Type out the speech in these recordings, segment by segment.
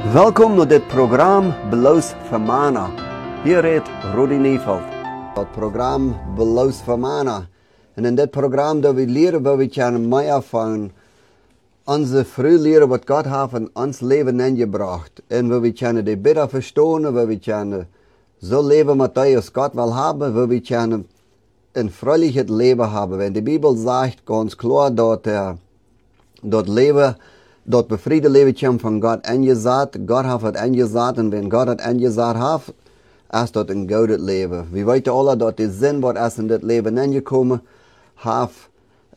Welkom naar dit programma Beloos voor Mana. Hier redt Rudy Nieveld. Het programma Beloos voor Mana. En in dit programma dat we leren, waar we kunnen meer van onze früh leren wat God heeft in ons leven ingebracht. En waar we kunnen die beter verstaan, waar we kunnen zo leven met als God wil hebben, waar we kunnen een vrolijk leven hebben. Want de Bijbel zegt ganz klar dat leven, dat bevriede leven komt van God ingezet. God heeft het ingezet en wenn God het ingezet heeft, is dat een gouden leven. We weten alle dat de zin wat is in dit leven ingekomen, heeft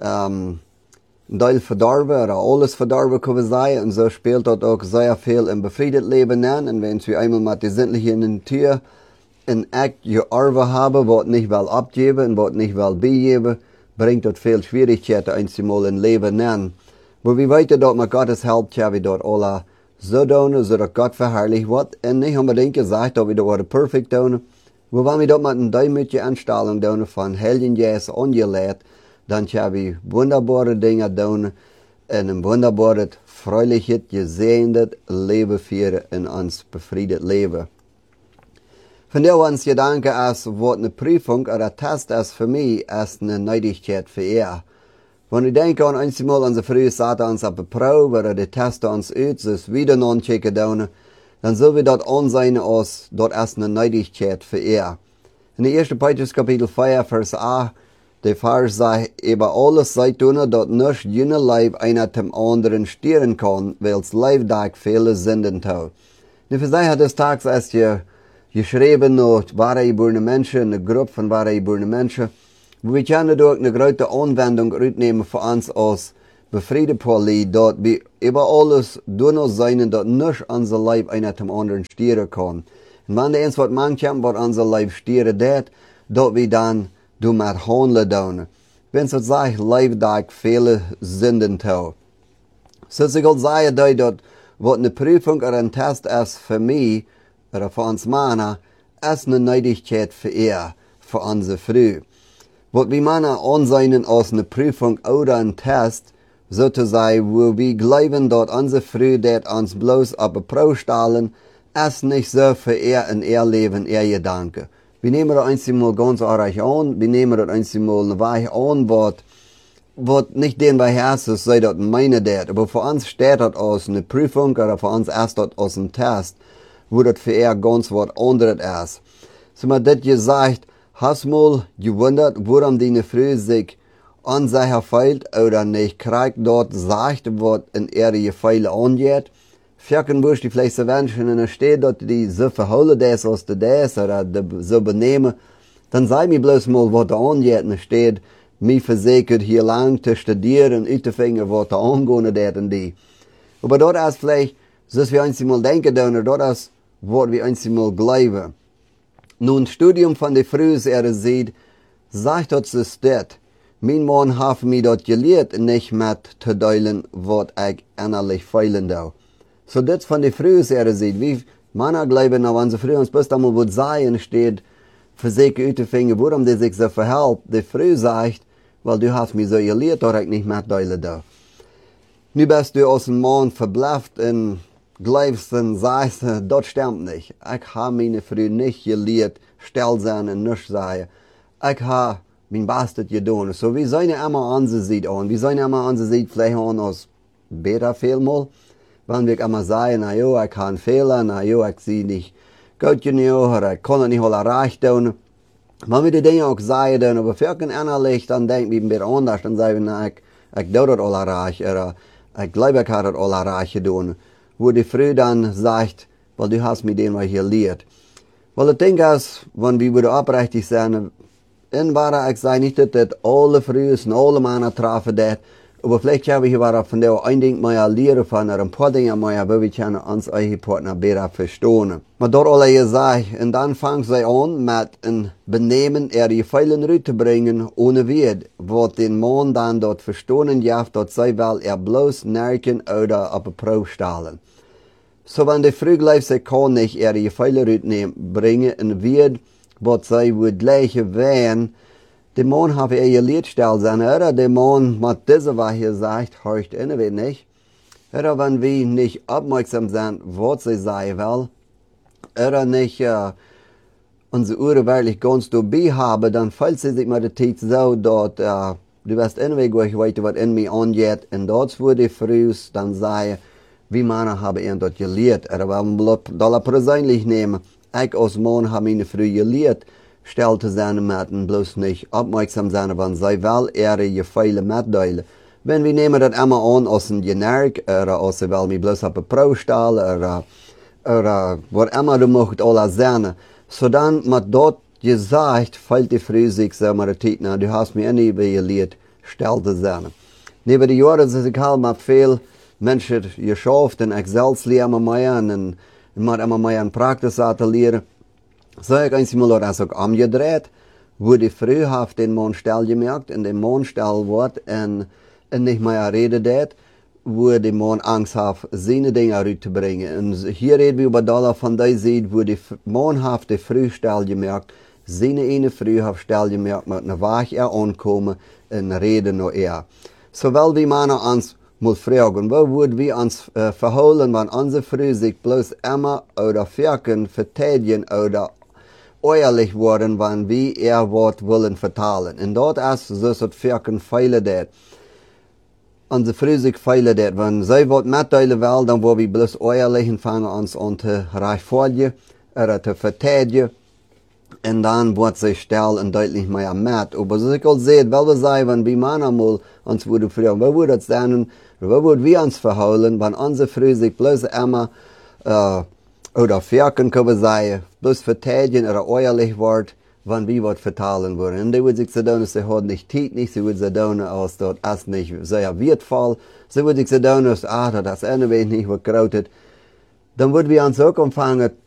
deel verdorven, oder alles verdorven kunnen we zeggen. En zo speelt dat ook zeer veel in bevriedig leven in. En wenn we eenmaal met de zindliche natuur een echt geërven hebben, wat niet wil opgeven en wat niet wil bijgeven, brengt dat veel schwierigheden eenmaal in leven in. Maar we weten dat met Gottes hulp kunnen we dat alle zo doen, zodat God verherrlicht wordt. En niet unbedingt gezegd dat we dat perfect doen. Maar wanneer we dat met een duimetje instelling doen van Heiligen ongeleid, dan kunnen we wunderbare dingen doen en een wunderbare, vrolijkheid, gezegend leven vieren in ons bevrijd leven. Vandaar ons gedanken is wat een prüfung oder een test is voor mij, is een neidigheid voor je. Wanneer we denken aan eenmaal onze vrije zaten ons op de proef, waar de testen ons uit, dus wieder non-checken doen, dan zullen we dat aanzien als dat is een neidigheid voor je. In de 1. Petrus kapitel 4 vers 8, de vers zegt, über alles seid doen, dat nicht jene Leib einer dem anderen stieren kann, weils Leibdag viele Sünden tut. Nu verzeiht des Tags ist geschreven naar wahre geborene mensen, een groep van wahre geborene mensen. We kunnen ook een grote aanwending uitnemen voor ons als bevriede Pauli, dat we über alles doen zijn dat niet onze Leib einer dem anderen stieren kan. En wanneer eens wat mancham wat onze Leib stieren deed, dat we dan doen met handelen doen. Wenn het zegt, Leibdag vele Sünden tut. Zoals ik al zei, dat wat een prüfung of een test is voor mij, oder voor ons mannen, is een neidigheid voor ihr, voor onze vrouw. Wat we mannen aanzien als een prüfung oder een test, so te zeggen, wo we geloven dat onze vrouw dat ons bloos op een proef stellen, is niet zo voor ihr in ihr leven, ihr gedanken. We nemen dat eenmaal ganz erg aan, we nemen dat eenmaal een weg aan, wat niet den bij hersen, sei dat meine dat. Aber voor ons staat dat als een prüfung, oder voor ons is dat als een test, wo dat für er ganz wat anderes ist. So mal das gesagt, hast mal gewundert, warum die Frau sich an sich feilt oder nicht kriegt, dort sagt, was in ihre Gefeile angeht. Vierken wirst die vielleicht so Menschen in der Stadt, dass die so verholen das aus der das oder so benehmen, dann sei mir bloß mal, was da angeht in der Stadt, mich versichert hier lang zu studieren, uitzufinden, was da angehen das und die. Aber dort ist vielleicht, so wir uns mal denken, dort ist, wat we eenmaal geloven. Nun, Studium van de Früh er sieht, sagt dat ze dit. Mijn man heeft mij dat geleerd niet met te delen wat ik innerlijk feilen doe. So dit van de Früh er sieht, wie mannen geloven, nou onze Früh ons best allemaal wat zijn steht, voor zich uit te vinden, waarom die zich zo verhält. De Früh zegt, wel du hast mij zo geleerd dat ik niet met delen doe. Nu bist du als een man verblijft en glaubst und sagst, das stimmt nicht. Ich habe meine Frau nicht gelehrt, still sein und nichts sagen. Ich habe mein Bestes getan. So wie seine immer andere sieht an. Wie seine immer andere sieht vielleicht an als besser vielmal. Wenn wir immer sagen, na jo, ich habe einen Fehler, na jo, ich sehe nicht gut genug, oder ich kann nicht alle recht tun. Wenn wir die Dinge auch sagen, aber für ein innerlich, dann denken wir ein bisschen anders. Dann sagen wir, na, ich tue das alle recht, oder ich glaube, ich habe das alle recht getan. Wo die Frau dann sagt, weil du hast mir den mal hier lehrt. Weil ich denke, wenn wir wieder aufrichtig sind, in Wahrheit, ich sage nicht, dass alle Frauen und alle Männer treffen das, aber vielleicht können wir hier von der ein Ding mal lernen von ein paar Dinge mal, wo wir uns eigene Partner besser verstehen. Aber dort alle gesagt, und dann fangen sie an, mit ein Benehmen ihre Feilen rüberzubringen, ohne Wert, was den Mann dann dort verstehen darf, dass sie will bloß nerken oder auf eine Probe stellen. So wenn die Frau gleich sie kann nicht ihre Gefeile bringen und wird, was sie wohl gleich wären, der Mann hat ihr Lied stellen sein, oder der Mann mit dieser, was hier sagt, horcht innerlich nicht. Oder wenn wir nicht aufmerksam sind, was sie sagen will, oder nicht unsere Uhren wirklich ganz dabei haben, dann fällt sie sich mit der Zeit so, dass du wirst irgendwie weiter, was in mir angeht, und dort wurde früh dann sagen, wie Männer haben ihn dort gelehrt. Oder wenn wir das persönlich nehmen, ich als Mann habe ihn früh gelehrt, stellte seine Mädchen bloß nicht aufmerksam sein, wenn sie wel ihre Fehler mitteilen. Wenn wir nehmen das immer an als ein Generik, oder als sie will mich bloß auf eine Pro stellen, oder was immer du möchtest, alles sein. So dann, mit dort gesagt, fällt die früh sich so mit der Zeit, na, du hast mir nie gelehrt, stellte sein. Neben den Jahren ist ich halt mit viel Menschen geschafft, und ich selbst lerne mehr, und mit immer mehr in Praxis lernen. So ich einmal das auch umgedreht, wo die früher auf den Mann stell gemerkt, und der Mann stell wird, und nicht mehr reden det, wo der Mann Angst hat, seine Dinge rauszubringen. Und hier reden wir über Dollar von der Seite, wo die Mann hat, der früh stell gemerkt, seine eine früh hat stell gemerkt, mit einer Wache ankommen, und reden noch eher. So weil die Männer uns muss fragen, wo würden wir uns verholen, wenn unsere Früh sich bloß immer oder Firken verteidigen oder ehrlich worden, wenn wir ihr Wort wollen vertalen. Und dort ist so das Firken feilen det. Unsere Früh sich feilen det. Wenn sie was mitteilen will, dann wollen wir bloß ehrlich und fangen uns an zu rechtfertigen oder zu verteidigen. Und dann wird sie still und deutlich mehr mit. Aber so ich auch sehe, weil wir sagen, wenn wir Männer mal uns würden fragen, wo würde es sein, wo würden wir uns verholen, wenn unsere Früh sich bloß immer, oder Firken können wir sagen, bloß verteidigen oder ehrlich wird, wenn wir was vertalen würden. Und die würden sich so tun, sie hat nicht Zeit nicht, sie würden sich tun, als das ist nicht sehr wertvoll, sie würden sich so tun, als, das ist eine Weg nicht, was gerautet. Dann würden wir uns auch anfangen,